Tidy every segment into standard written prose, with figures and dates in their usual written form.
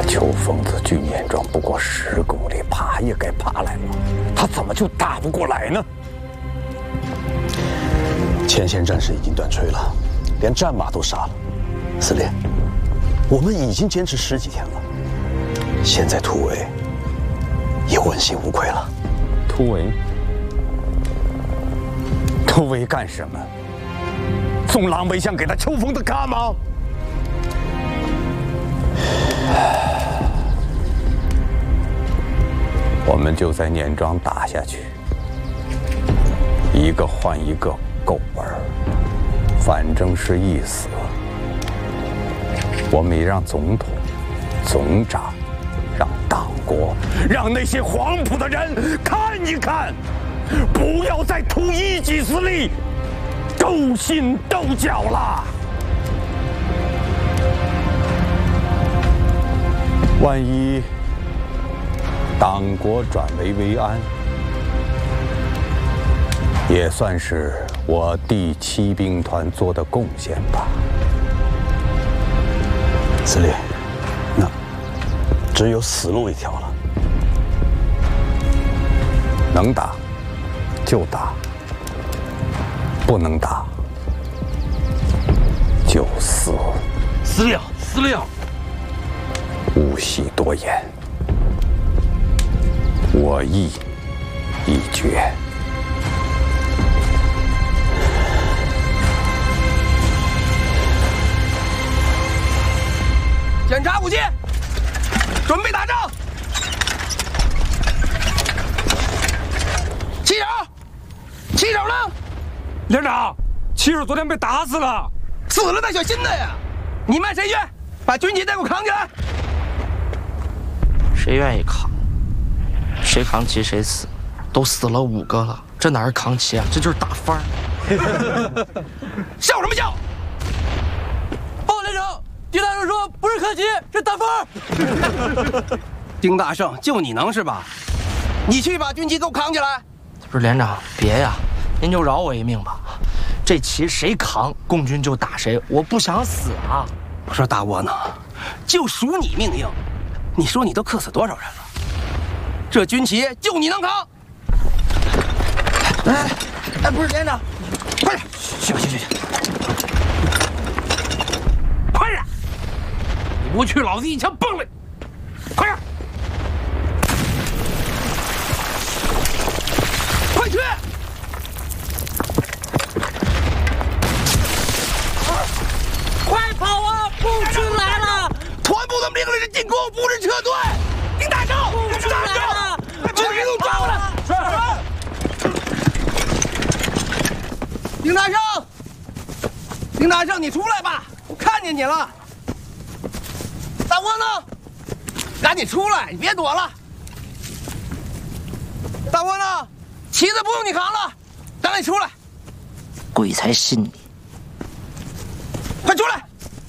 秋疯子距年庄不过10公里，爬也该爬来了，他怎么就打不过来呢？ 前线战士已经断炊了，连战马都杀了。司令，我们已经坚持10几天了，现在突围也问心无愧了。 突围？突围干什么？送狼狈像给他秋风的卡吗？我们就在年庄打下去，一个换一个够本儿，反正是一死。我们也让总统、总长、让党国、让那些黄埔的人看一看，不要再图一己私利，勾心斗角了。万一党国转危为安，也算是我第7兵团做的贡献吧。 司令，那只有死路一条了。 能打就打，不能打就死。 司令，司令， 勿喜多言，我意已决。 检查武器，准备打仗。旗手，旗手呢？ 连长，旗手昨天被打死了。 死了带小心的呀！你们谁去？把军旗再给我扛起来。 谁愿意扛？谁扛旗谁死。都死了5个了，这哪是扛旗啊？这就是打翻儿。 笑什么笑？ 报连长，丁大圣说不是扛旗，是打翻儿。 丁大圣，就你能是吧？你去把军旗给我扛起来。 不是连长，别呀，您就饶我一命吧。这旗谁扛，共军就打谁。我不想死啊！ 我说大窝囊，就属你命硬。你说你都克死多少人了？这军旗就你能扛。 哎，不是连长， 快点，去，快点！ 你不去，老子一枪崩了！ 快点，快去！ 快跑啊！共军来了！ 团部的命令是进攻，不是撤退。丁大圣， 共军来了！ 把兵给我抓过来！是。丁大圣，丁大圣，你出来吧，我看见你了。大窝囊，赶紧出来，你别躲了。大窝囊，旗子不用你扛了，赶紧出来。 鬼才信你！ 快出来！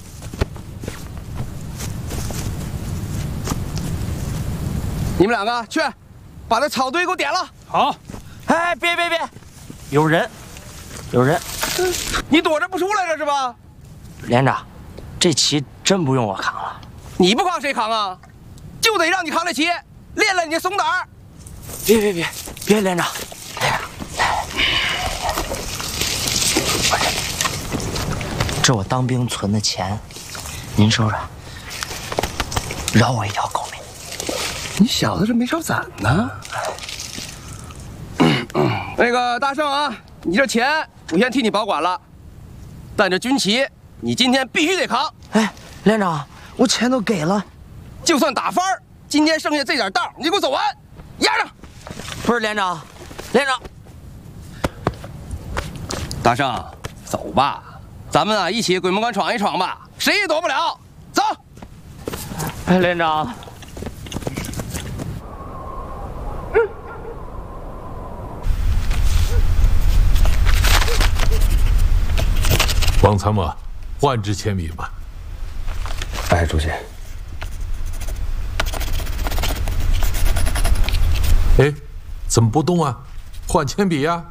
你们两个去，把那草堆给我点了。 好。 哎，别，有人。 你躲着不出来了是吧？ 连长，这旗真不用我扛了。 你不扛谁扛啊？就得让你扛这旗，练练你的怂胆儿。 别，连长，这我当兵存的钱，您收着，饶我一条狗命。 你小子这没少攒呢。那个大圣啊，你这钱我先替你保管了，但这军旗你今天必须得扛。 哎，连长，我钱都给了， 就算打翻儿，今天剩下这点道你给我走完，压上。 不是连长， 大圣，走吧，咱们啊一起鬼门关闯一闯吧，谁也躲不了。走。 哎，连长。 王参谋，换支铅笔吧。 哎，主席。 哎，怎么不动啊？换铅笔呀？